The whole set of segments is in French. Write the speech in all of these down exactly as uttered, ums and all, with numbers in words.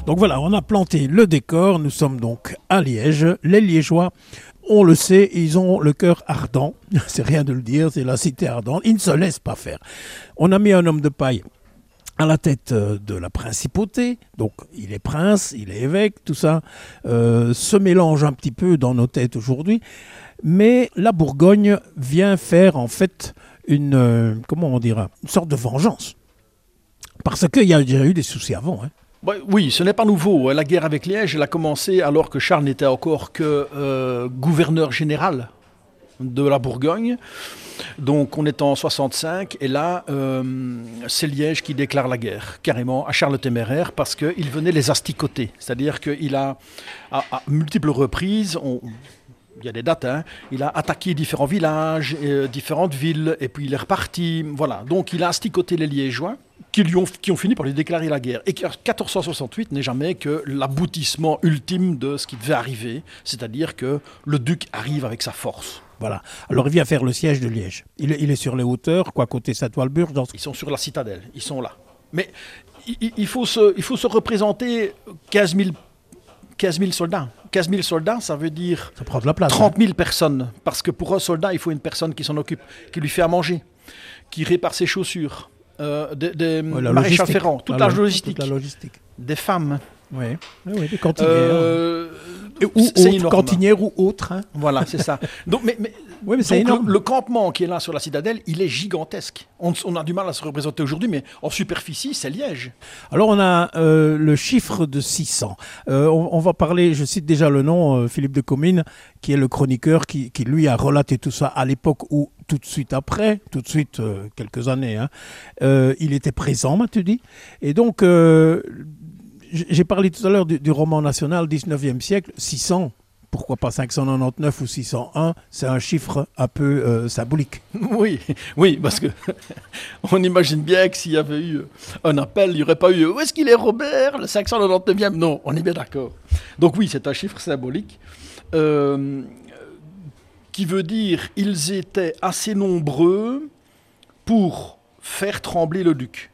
Donc voilà, on a planté le décor, nous sommes donc à Liège. Les Liégeois, on le sait, ils ont le cœur ardent, c'est rien de le dire, c'est la cité ardente, ils ne se laissent pas faire. On a mis un homme de paille à la tête de la principauté, donc il est prince, il est évêque, tout ça euh, se mélange un petit peu dans nos têtes aujourd'hui, mais la Bourgogne vient faire en fait une, euh, comment on dira, une sorte de vengeance, parce qu'il y a déjà eu des soucis avant, hein. Oui, ce n'est pas nouveau. La guerre avec Liège, elle a commencé alors que Charles n'était encore que euh, gouverneur général de la Bourgogne. Donc on est en soixante-cinq et là, euh, c'est Liège qui déclare la guerre, carrément, à Charles le Téméraire, parce qu'il venait les asticoter. C'est-à-dire qu'il a, à, à multiples reprises, on, il y a des dates, hein, il a attaqué différents villages, euh, différentes villes, et puis il est reparti. Voilà. Donc il a asticoté les Liégeois, qui, lui ont, qui ont fini par lui déclarer la guerre. Et quatorze cent soixante-huit n'est jamais que l'aboutissement ultime de ce qui devait arriver, c'est-à-dire que le duc arrive avec sa force. Voilà. Alors il vient faire le siège de Liège. Il est, il est sur les hauteurs, quoi, côté Saint-Walburge. Dans... Ils sont sur la citadelle, ils sont là. Mais il, il, faut, se, il faut se représenter quinze mille soldats. quinze mille soldats, ça veut dire ça prend de la place, trente mille hein. personnes. Parce que pour un soldat, il faut une personne qui s'en occupe, qui lui fait à manger, qui répare ses chaussures, euh, des, des ouais, maréchals ferrants, toute la, la, logistique. toute la logistique. Des femmes. Oui, oui, oui, des cantinières. Euh, ou c'est autre, cantinières ou autres. Hein. Voilà, c'est ça. Donc, mais, mais, oui, mais c'est donc énorme. Le, le campement qui est là sur la citadelle, il est gigantesque. On, on a du mal à se représenter aujourd'hui, mais en superficie, c'est Liège. Alors, on a euh, le chiffre de six cents. Euh, on, on va parler, je cite déjà le nom, euh, Philippe de Comines, qui est le chroniqueur, qui, qui lui a relaté tout ça à l'époque où, tout de suite après, tout de suite, euh, quelques années, hein, euh, il était présent, m'as-tu dit. Et donc... Euh, j'ai parlé tout à l'heure du, du roman national dix-neuvième siècle, six cents, pourquoi pas cinq cent quatre-vingt-dix-neuf ou six cent un, c'est un chiffre un peu euh, symbolique. Oui, oui, parce que on imagine bien que s'il y avait eu un appel, il n'y aurait pas eu « Où est-ce qu'il est Robert, le cinq cent quatre-vingt-dix-neuvième ?» Non, on est bien d'accord. Donc oui, c'est un chiffre symbolique euh, qui veut dire ils étaient assez nombreux pour faire trembler le duc.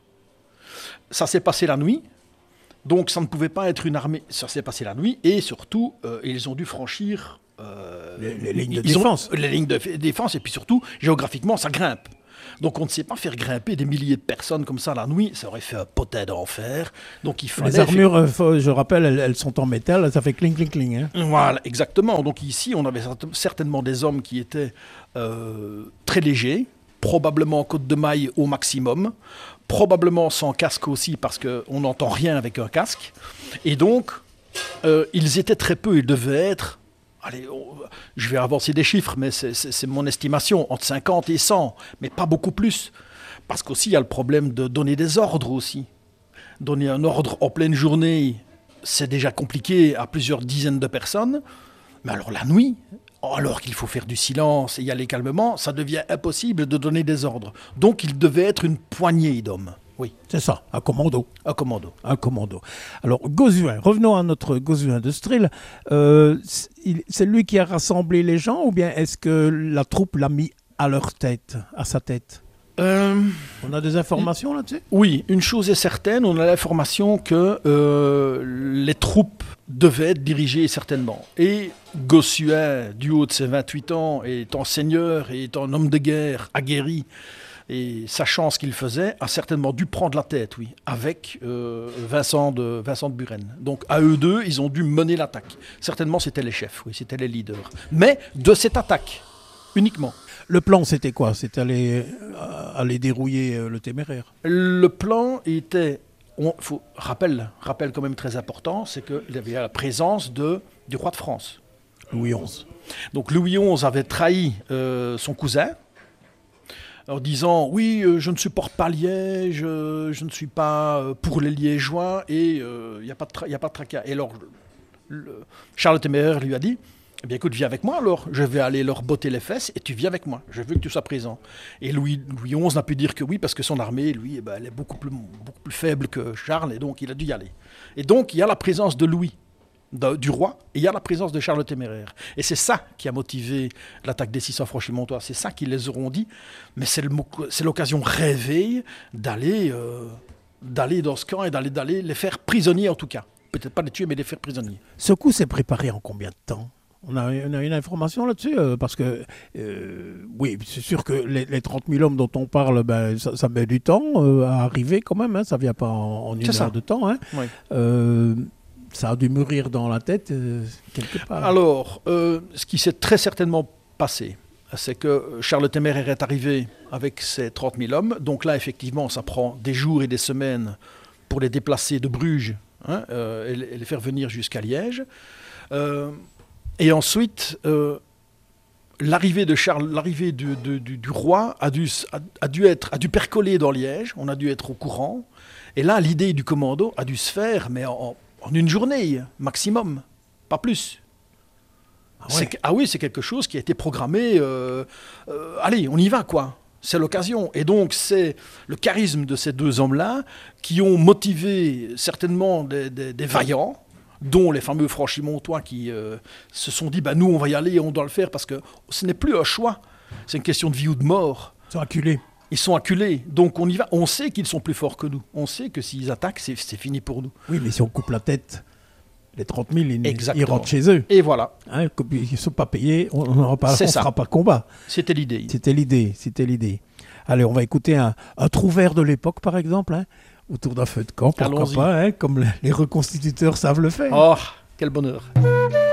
Ça s'est passé la nuit. Donc ça ne pouvait pas être une armée, ça s'est passé la nuit, et surtout, euh, ils ont dû franchir euh, les, les lignes de défense. Ont, les lignes de défense, et puis surtout, géographiquement, ça grimpe. Donc on ne sait pas faire grimper des milliers de personnes comme ça la nuit, ça aurait fait un potin d'enfer. Donc il fallait les armures, faire... je rappelle, elles, elles sont en métal, ça fait cling, cling, cling. Hein. Voilà, exactement. Donc ici, on avait certainement des hommes qui étaient euh, très légers, probablement côte de maille au maximum, probablement sans casque aussi parce qu'on n'entend rien avec un casque. Et donc, euh, ils étaient très peu, ils devaient être, allez, on, je vais avancer des chiffres, mais c'est, c'est, c'est mon estimation, entre cinquante et cent, mais pas beaucoup plus. Parce qu'aussi, il y a le problème de donner des ordres aussi. Donner un ordre en pleine journée, c'est déjà compliqué à plusieurs dizaines de personnes. Mais alors la nuit, alors qu'il faut faire du silence et y aller calmement, ça devient impossible de donner des ordres. Donc il devait être une poignée d'hommes. Oui. C'est ça, un commando. Un commando. Un commando. Alors Gauzuin, revenons à notre Gauzuin de Strill. Euh, c'est lui qui a rassemblé les gens ou bien est-ce que la troupe l'a mis à leur tête, à sa tête ? Euh, on a des informations là-dessus ? Oui, une chose est certaine, on a l'information que euh, les troupes devaient être dirigées certainement. Et Gauzuin, du haut de ses vingt-huit ans, étant seigneur et étant homme de guerre aguerri, et sachant ce qu'il faisait, a certainement dû prendre la tête, oui, avec euh, Vincent, de, Vincent de Buren. Donc à eux deux, ils ont dû mener l'attaque. Certainement, c'était les chefs, oui, c'était les leaders. Mais de cette attaque, uniquement. Le plan, c'était quoi ? C'était aller, aller dérouiller le Téméraire ? Le plan était, on, faut, rappel, rappel quand même très important, c'est qu'il y avait la présence de, du roi de France. Louis onze. Donc Louis onze avait trahi euh, son cousin, en disant « Oui, euh, je ne supporte pas Liège, euh, je ne suis pas euh, pour les Liégeois, et il euh, n'y a, a pas de tracas. » Et alors, le, Charles le Téméraire lui a dit « Eh bien écoute, viens avec moi alors, je vais aller leur botter les fesses, et tu viens avec moi, je veux que tu sois présent. » Et Louis, Louis onze n'a pu dire que oui, parce que son armée, lui, eh ben, elle est beaucoup plus, beaucoup plus faible que Charles, et donc il a dû y aller. Et donc, il y a la présence de Louis, de, du roi, et il y a la présence de Charles le Téméraire. Et c'est ça qui a motivé l'attaque des six cents franchimontois. C'est ça qu'ils les auront dit. Mais c'est, le, c'est l'occasion rêvée d'aller, euh, d'aller dans ce camp et d'aller, d'aller les faire prisonniers en tout cas. Peut-être pas les tuer, mais les faire prisonniers. Ce coup s'est préparé en combien de temps ? On a, on a une information là-dessus euh, parce que, euh, oui, c'est sûr que les, les trente mille hommes dont on parle, ben, ça, ça met du temps euh, à arriver quand même, hein, ça ne vient pas en, en une C'est heure ça. de temps. Hein. Oui. Euh, ça a dû mûrir dans la tête euh, quelque part. Alors, euh, ce qui s'est très certainement passé, c'est que Charles le Téméraire est arrivé avec ses trente mille hommes. Donc là, effectivement, ça prend des jours et des semaines pour les déplacer de Bruges hein, euh, et, et les faire venir jusqu'à Liège. Euh, et ensuite, euh, l'arrivée de Charles, l'arrivée du, du, du, du roi a dû, a, a, dû être, a dû percoler dans Liège. On a dû être au courant. Et là, l'idée du commando a dû se faire, mais en, en une journée maximum, pas plus. Ah, ouais. c'est, ah oui, c'est quelque chose qui a été programmé. Euh, euh, allez, on y va, quoi. C'est l'occasion. Et donc, c'est le charisme de ces deux hommes-là qui ont motivé certainement des, des, des vaillants, dont les fameux franchimontois qui euh, se sont dit bah, « nous, on va y aller et on doit le faire » parce que ce n'est plus un choix. C'est une question de vie ou de mort. Ils sont acculés. Ils sont acculés. Donc, on y va. On sait qu'ils sont plus forts que nous. On sait que s'ils attaquent, c'est, c'est fini pour nous. Oui, mais si on coupe la tête... Les trente mille, ils, ils rentrent chez eux. Et voilà. Hein, ils ne sont pas payés, on ne fera pas de combat. C'était l'idée. C'était l'idée, c'était l'idée. Allez, on va écouter un, un trouvère de l'époque, par exemple, hein, autour d'un feu de camp, pourquoi Allons-y. Pas, hein, comme les reconstituteurs savent le faire. Oh, quel bonheur.